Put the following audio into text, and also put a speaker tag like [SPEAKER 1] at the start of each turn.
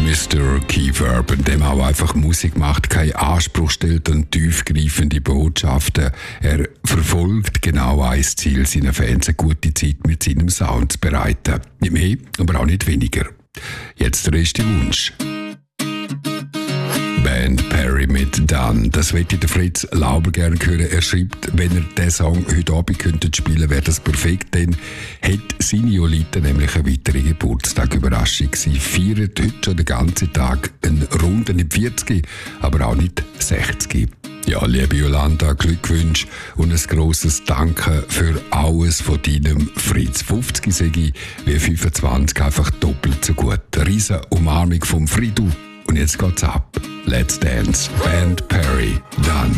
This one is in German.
[SPEAKER 1] Mr. Keith Urban, dem auch einfach Musik macht, keinen Anspruch stellt an tiefgreifende Botschaften. Er verfolgt genau ein Ziel, seinen Fans eine gute Zeit mit seinem Sound zu bereiten. Nicht mehr, aber auch nicht weniger. Jetzt der erste Wunsch. Band Perry mit Done. Das möchte der Fritz Lauber gerne hören. Er schreibt, wenn er diesen Song heute Abend könnte spielen, wäre das perfekt, denn hat seine Jolita nämlich eine weitere Geburtstag-Überraschung. Sie feiert heute schon den ganzen Tag einen runden, nicht 40, aber auch nicht 60. Ja, liebe Jolanda, Glückwünsche und ein grosses Danke für alles von deinem Fritz. 50 sage ich, wie 25 einfach doppelt so gut. Eine riesen Umarmung vom Fridu. Und jetzt geht's ab. Let's Dance. Band Perry. Done.